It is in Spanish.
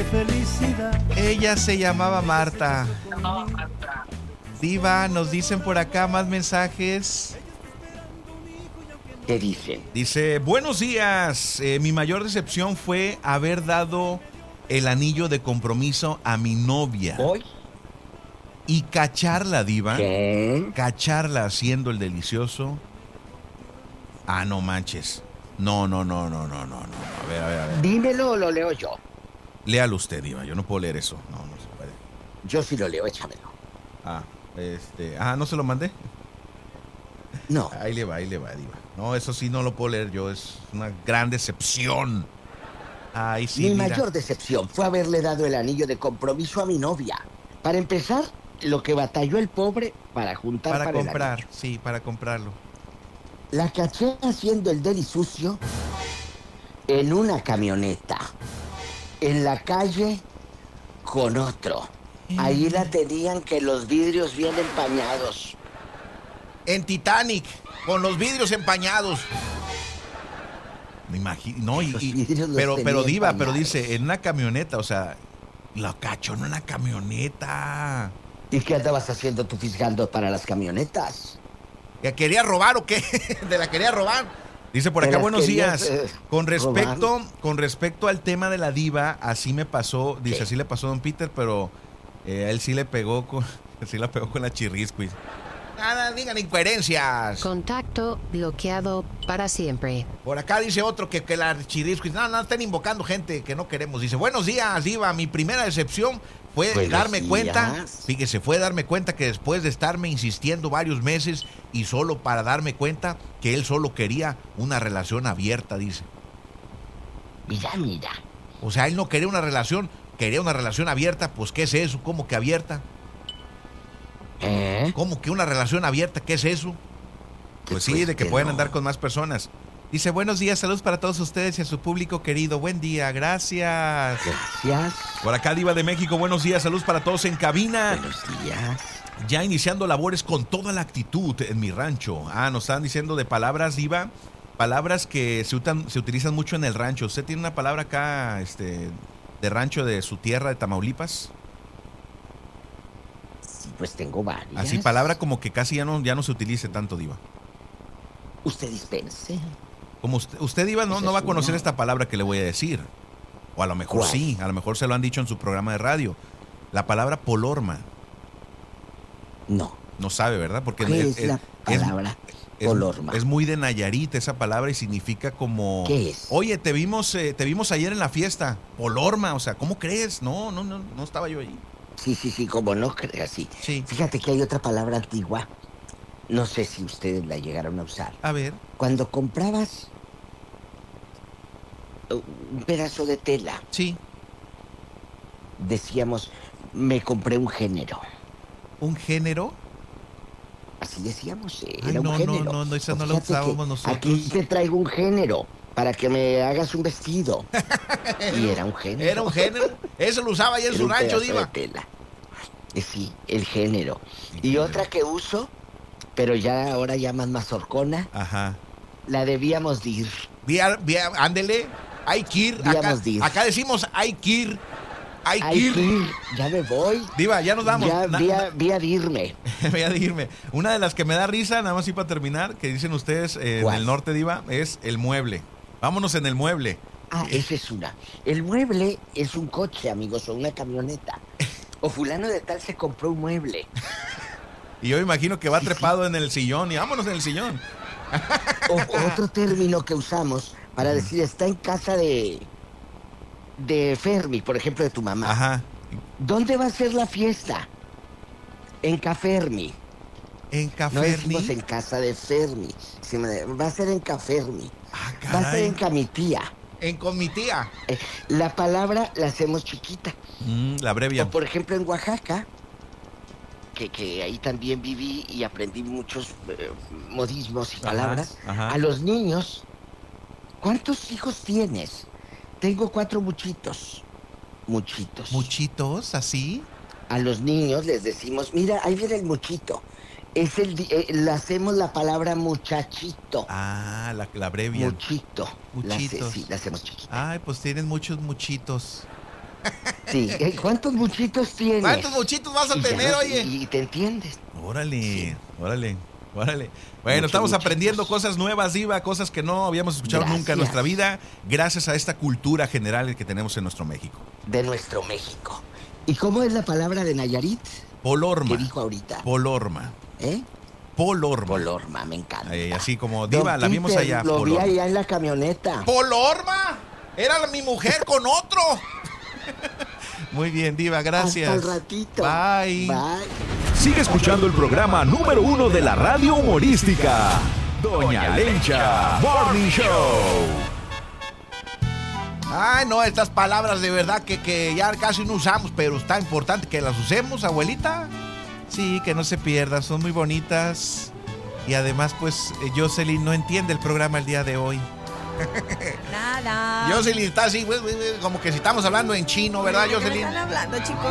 Ella se llamaba Marta. Diva, nos dicen por acá más mensajes. ¿Qué dicen? Dice, buenos días. Mi mayor decepción fue haber dado el anillo de compromiso a mi novia. ¿Hoy? Y cacharla, Diva. ¿Qué? Cacharla haciendo el delicioso. Ah, no manches. No. A ver. Dímelo o lo leo yo. Léalo usted, Diva. Yo no puedo leer eso. No se puede. Yo sí lo leo, échamelo. ¿no se lo mandé? No. Ahí le va, Diva. No, eso sí no lo puedo leer yo. Es una gran decepción. Ay, sí, Mi mira. mayor decepción fue haberle dado el anillo de compromiso a mi novia. Para empezar, lo que batalló el pobre para juntar Para para comprar, el anillo. sí, para comprarlo. La caché haciendo el deli sucio en una camioneta, en la calle con otro. Ahí la tenían que los vidrios bien empañados. En Titanic, con los vidrios empañados. Me imagino, no, pero Diva, empañados. pero dice, en una camioneta, o sea, lo cachó en una camioneta. ¿Y qué andabas haciendo tú fisgando para las camionetas? ¿Que quería robar o qué? ¿De la quería robar? Dice por acá, buenos días. Con respecto al tema de la Diva, así me pasó, dice, ¿Qué? así le pasó a don Peter, pero a él sí le pegó con, sí la pegó con la chirriscuis. Nada, digan incoherencias. Contacto bloqueado para siempre. Por acá dice otro que la chirriscuis. No, están invocando gente que no queremos. Dice, buenos días, Diva. Mi primera decepción fue darme cuenta. Fíjese, fue darme cuenta que después de estarme insistiendo varios meses y solo para darme cuenta que él solo quería una relación abierta, dice. Mira. O sea, él no quería una relación, quería una relación abierta. Pues, ¿qué es eso? ¿Cómo que abierta? ¿Cómo que una relación abierta? ¿Qué es eso? Pues sí, de que pueden andar con más personas. Dice, buenos días, saludos para todos ustedes y a su público querido. Buen día, gracias. Gracias. Por acá, Diva de México, buenos días, saludos para todos en cabina. Buenos días. Ya iniciando labores con toda la actitud en mi rancho. Nos están diciendo de palabras, Diva, palabras que se utilizan mucho en el rancho. ¿Usted tiene una palabra acá, de rancho de su tierra, de Tamaulipas? Pues tengo varias. Así, palabra como que casi ya no se utilice tanto, Diva. Usted dispense. Como usted Diva, no va a conocer esta palabra que le voy a decir. O a lo mejor sí, a lo mejor se lo han dicho en su programa de radio. La palabra polorma. No. No sabe, ¿verdad? Porque ¿Qué es la palabra polorma? Es muy de Nayarit esa palabra y significa como... ¿Qué es? Oye, te vimos ayer en la fiesta. Polorma, o sea, ¿cómo crees? No estaba yo ahí. Sí, como no creas, sí. Fíjate que hay otra palabra antigua. No sé si ustedes la llegaron a usar. A ver. Cuando comprabas un pedazo de tela. Sí. Decíamos, me compré un género. ¿Un género? Así decíamos, era un género. No, esa no la usábamos nosotros. Aquí te traigo un género para que me hagas un vestido. Y era un género. ¿Era un género? Eso lo usaba ahí en su rancho, Diva. De tela. Sí, el género. Y otra que uso, pero ya ahora llaman mazorcona. Ajá. La debíamos dir. Ándele. Hay que ir. Acá decimos hay que ir. Hay que ir. Ya me voy. Diva, ya nos vamos. Ya vi a dirme. Voy a dirme. Una de las que me da risa, nada más y para terminar, que dicen ustedes en el norte, Diva, es el mueble. Vámonos en el mueble. Esa es una. El mueble es un coche, amigos, o una camioneta. O fulano de tal se compró un mueble. Y yo me imagino que va trepado en el sillón y vámonos en el sillón. Otro término que usamos para decir está en casa de Fermi, por ejemplo, de tu mamá. Ajá. ¿Dónde va a ser la fiesta? En Cafermi. ¿En Cafermi? No decimos en casa de Fermi. Va a ser en Cafermi. Caray. Va a ser en Camitía. Con mi tía. La palabra la hacemos chiquita. La abrevia. O por ejemplo en Oaxaca, que ahí también viví y aprendí muchos modismos y palabras. Ajá. A los niños, ¿cuántos hijos tienes? Tengo 4 muchitos. ¿Muchitos? ¿Así? A los niños les decimos, mira, ahí viene el muchito. Le hacemos la palabra muchachito. La abrevia. Muchito. Muchitos. La hacemos chiquita. Ay, pues tienen muchos muchitos. Sí, ¿cuántos muchitos tienes? ¿Cuántos muchitos vas a tener, oye? Y te entiendes. Órale, Sí. órale. Bueno, Muchos estamos muchitos. aprendiendo cosas nuevas, Diva, cosas que no habíamos escuchado nunca en nuestra vida, gracias a esta cultura general que tenemos en nuestro México. De nuestro México. ¿Y cómo es la palabra de Nayarit? Polorma. ¿Qué dijo ahorita? Polorma. ¿Eh? Polorma. Polorma, me encanta. Así como Diva, Don la vimos Peter, allá. Lo Polorma. vi allá en la camioneta. ¡Polorma! Era mi mujer con otro. Muy bien, Diva, gracias. Hasta el ratito. Bye. Bye. Sigue escuchando el programa número 1 de la radio humorística, Doña Lencha Morning Show. Ay, no, estas palabras de verdad que ya casi no usamos, pero está importante que las usemos, abuelita. Sí, que no se pierdan, son muy bonitas. Y además, pues, Jocelyn no entiende el programa el día de hoy. Nada. Jocelyn está así, como que si estamos hablando en chino, ¿verdad, ¿De qué me Jocelyn? están hablando, chicos?